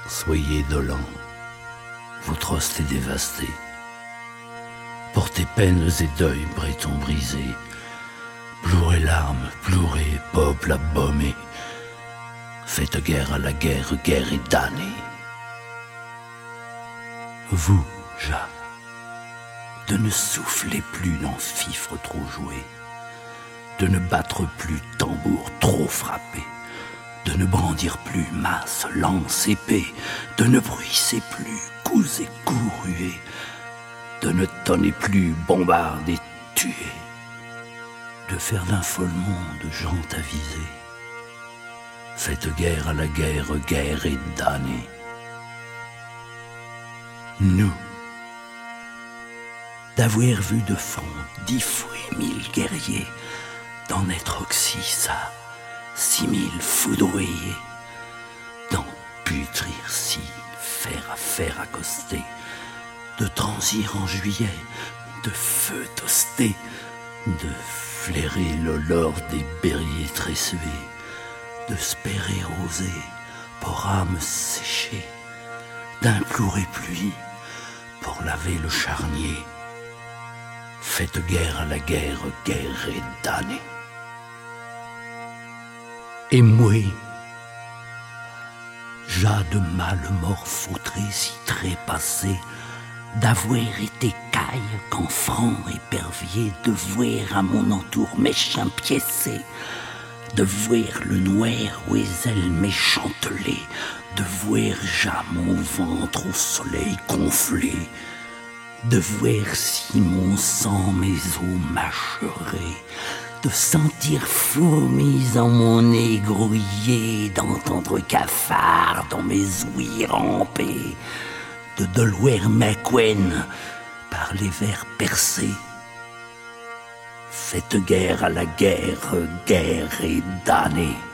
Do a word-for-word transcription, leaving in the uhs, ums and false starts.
Soyez dolents, votre hoste est dévasté. Portez peines et deuil, bretons brisés. Pleurez larmes, pleurez, peuple abommé. Faites guerre à la guerre, guerre est damnée. Vous, Jacques, de ne souffler plus dans fifre trop joué, de ne battre plus tambour trop frappé, de ne brandir plus masse, lance, épée, de ne bruisser plus coups et coups rués, de ne tonner plus bombarde et tuer, de faire d'un fol monde gens avisés. Faites guerre à la guerre, guerre est damnée. Nous, d'avoir vu de front dix fois mille guerriers, d'en être oxy ça, six mille foudroyés, d'en putrir si, fer à fer accosté, de transir en juillet, de feu toasté, de flairer l'olor des berriers tressés, de spérer rosé, pour âme séchée, d'implorer pluie pour laver le charnier. Faites guerre à la guerre, guerre est damnée. Et moi, j'ai de mal mort foutré si trépassé, d'avoir été caille qu'en franc épervier, de voir à mon entour méchant piécé, de voir le noir aux ailes méchantelées, de voir já mon ventre au soleil gonflé, de voir si mon sang mes os mâcheraient, de sentir fourmis en mon nez grouillé, d'entendre cafard dans mes ouïes ramper, de Delaware McQueen par les vers percés. Faites guerre à la guerre, guerre est damnée.